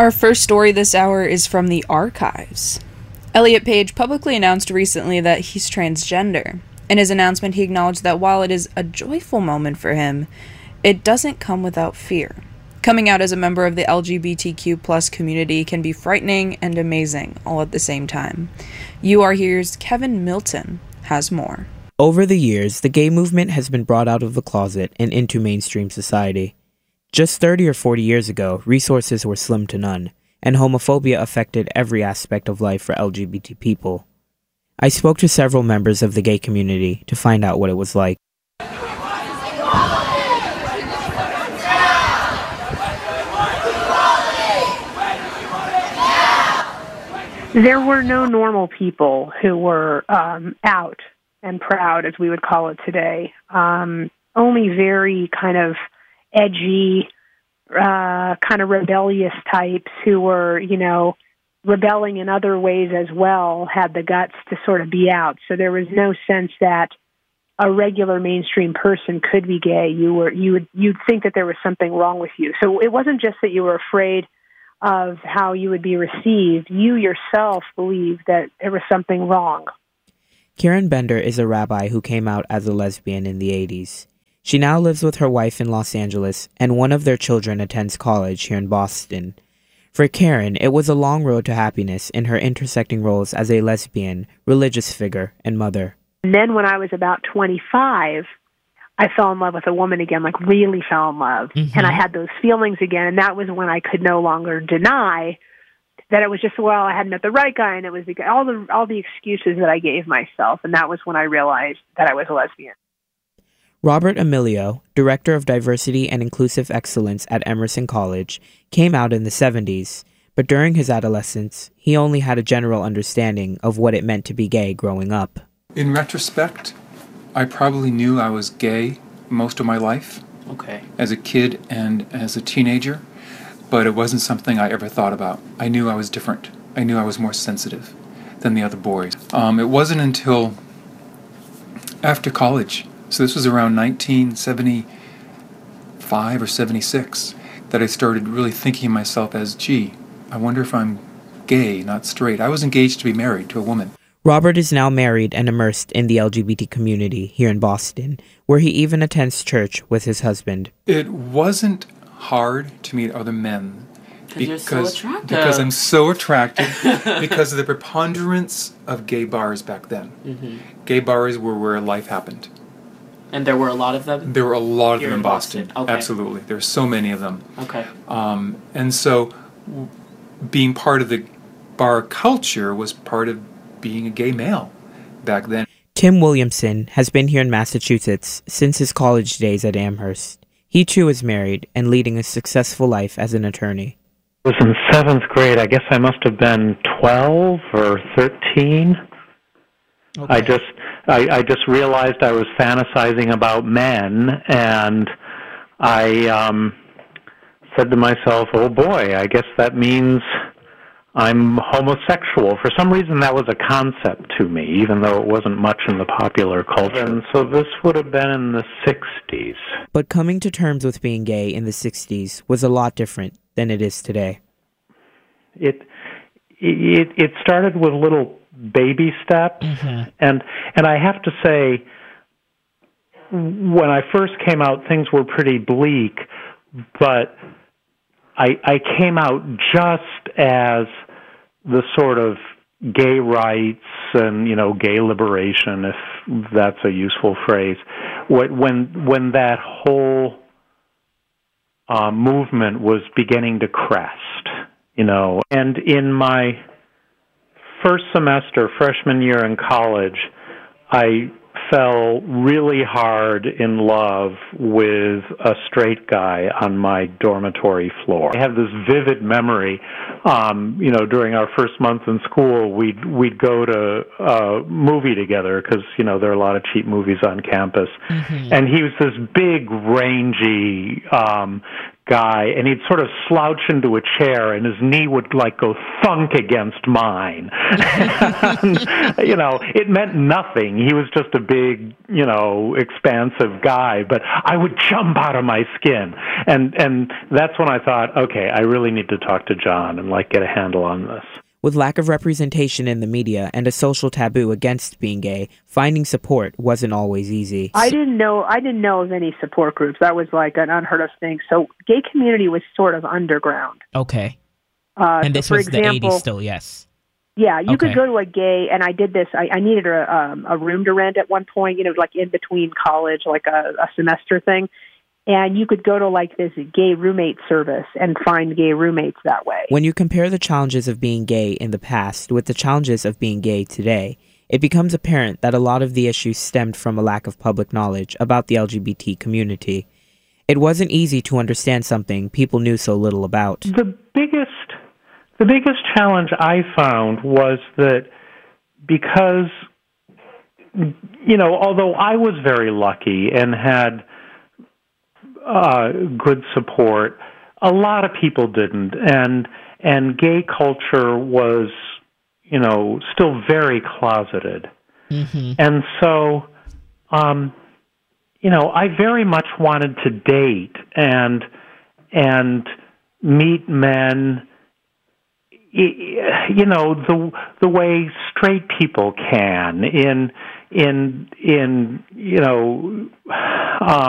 Our first story this hour is from the archives. Elliot Page publicly announced recently that he's transgender. In his announcement, he acknowledged that while it is a joyful moment for him, it doesn't come without fear. Coming out as a member of the LGBTQ plus community can be frightening and amazing all at the same time. You Are Here's Kevin Milton has more. Over the years, the gay movement has been brought out of the closet and into mainstream society. Just 30 or 40 years ago, resources were slim to none, and homophobia affected every aspect of life for LGBT people. I spoke to several members of the gay community to find out what it was like. There were no normal people who were out and proud, as we would call it today. Only very kind of edgy, kind of rebellious types who were, rebelling in other ways as well, had the guts to sort of be out. So there was no sense that a regular mainstream person could be gay. You'd think that there was something wrong with you. So it wasn't just that you were afraid of how you would be received. You yourself believed that there was something wrong. Karen Bender is a rabbi who came out as a lesbian in the 80s. She now lives with her wife in Los Angeles, and one of their children attends college here in Boston. For Karen, it was a long road to happiness in her intersecting roles as a lesbian, religious figure, and mother. And then when I was about 25, I fell in love with a woman again, like really fell in love. Mm-hmm. And I had those feelings again, and that was when I could no longer deny that it was just, well, I hadn't met the right guy, and it was all the excuses that I gave myself, and that was when I realized that I was a lesbian. Robert Emilio, Director of Diversity and Inclusive Excellence at Emerson College, came out in the 70s, but during his adolescence, he only had a general understanding of what it meant to be gay growing up. In retrospect, I probably knew I was gay most of my life. Okay. As a kid and as a teenager, but it wasn't something I ever thought about. I knew I was different. I knew I was more sensitive than the other boys. It wasn't until after college, so this was around 1975 or 76, that I started really thinking of myself as, gee, I wonder if I'm gay, not straight. I was engaged to be married to a woman. Robert is now married and immersed in the LGBT community here in Boston, where he even attends church with his husband. It wasn't hard to meet other men because I'm so attractive because of the preponderance of gay bars back then. Mm-hmm. Gay bars were where life happened. And there were a lot of them? There were a lot of them in Boston. Okay. Absolutely. There were so many of them. Okay. And so being part of the bar culture was part of being a gay male back then. Tim Williamson has been here in Massachusetts since his college days at Amherst. He too is married and leading a successful life as an attorney. I was in 7th grade. I guess I must have been 12 or 13. Okay. I just realized I was fantasizing about men, and I said to myself, oh boy, I guess that means I'm homosexual. For some reason, that was a concept to me, even though it wasn't much in the popular culture. And so this would have been in the 60s. But coming to terms with being gay in the 60s was a lot different than it is today. It started with little baby steps, mm-hmm. and I have to say, when I first came out, things were pretty bleak, but I came out just as the sort of gay rights and, gay liberation, if that's a useful phrase, when that whole movement was beginning to crest, And in my first semester, freshman year in college, I fell really hard in love with a straight guy on my dormitory floor. I have this vivid memory, during our first month in school, we'd go to a movie together because, there are a lot of cheap movies on campus. Mm-hmm. And he was this big, rangy, guy, and he'd sort of slouch into a chair, and his knee would like go thunk against mine. And, it meant nothing. He was just a big, expansive guy, but I would jump out of my skin. And that's when I thought, okay, I really need to talk to John and get a handle on this. With lack of representation in the media and a social taboo against being gay, finding support wasn't always easy. I didn't know of any support groups. That was like an unheard of thing. So gay community was sort of underground. Okay. And this was the 80s still, yes. Yeah, you could go to a gay, and I did this. I needed a room to rent at one point, like in between college, like a semester thing. And you could go to this gay roommate service and find gay roommates that way. When you compare the challenges of being gay in the past with the challenges of being gay today, it becomes apparent that a lot of the issues stemmed from a lack of public knowledge about the LGBT community. It wasn't easy to understand something people knew so little about. The biggest challenge I found was that because, although I was very lucky and had good support, a lot of people didn't, and gay culture was, still very closeted, and so, I very much wanted to date and meet men, the way straight people can in